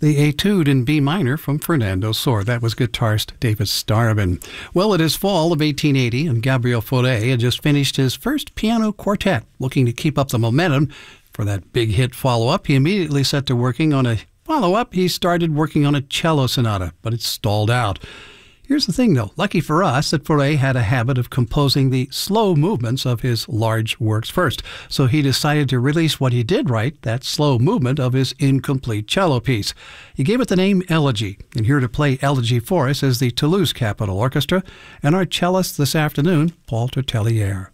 The Etude in B minor from Fernando Sor. That was guitarist David Starobin. Well, it is fall of 1880, and Gabriel Fauré had just finished his first piano quartet. Looking to keep up the momentum for that big hit follow-up, he immediately set to working on a follow-up. He started working on a cello sonata, but it stalled out. Here's the thing, though. Lucky for us that Fauré had a habit of composing the slow movements of his large works first, so he decided to release what he did write, that slow movement of his incomplete cello piece. He gave it the name Elegy, and here to play Elegy for us is the Toulouse Capitol Orchestra and our cellist this afternoon, Paul Tertellier.